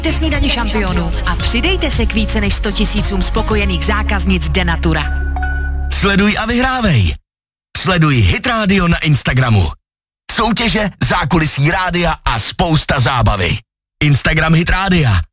Snídaně šampionů a přidejte se k více než 100 000 spokojených zákaznic Denatura. Sleduj a vyhrávej. Sleduj Hit Radio na Instagramu. Soutěže, zákulisí rádia a spousta zábavy. Instagram Hit Rádia.